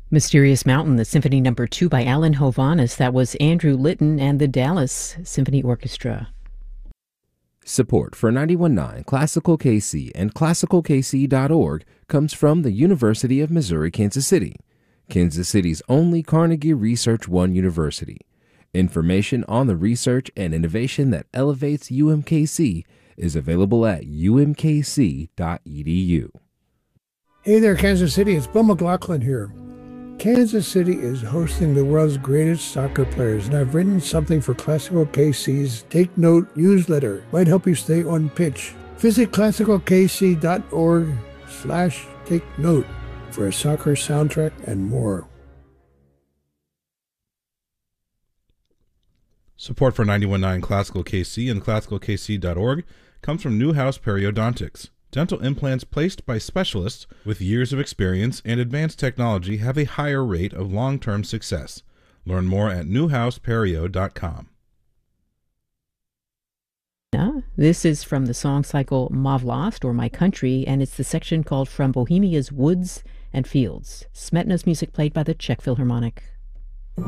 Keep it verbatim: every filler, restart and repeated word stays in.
Mysterious Mountain, the Symphony Number Two by Alan Hovhaness. That was Andrew Litton and the Dallas Symphony Orchestra. Support for ninety-one point nine Classical K C and classical k c dot org comes from the University of Missouri-Kansas City, Kansas City's only Carnegie Research One university. Information on the research and innovation that elevates U M K C is available at u m k c dot e d u. Hey there, Kansas City. It's Bill McLaughlin here. Kansas City is hosting the world's greatest soccer players, and I've written something for Classical K C's Take Note newsletter. Might help you stay on pitch. Visit classical k c dot org slash take note for a soccer soundtrack and more. Support for ninety-one point nine Classical K C and classical k c dot org comes from Newhouse Periodontics. Dental implants placed by specialists with years of experience and advanced technology have a higher rate of long-term success. Learn more at newhouse perio dot com. This is from the song cycle Mavlast, or My Country, and it's the section called From Bohemia's Woods and Fields. Smetna's music played by the Czech Philharmonic.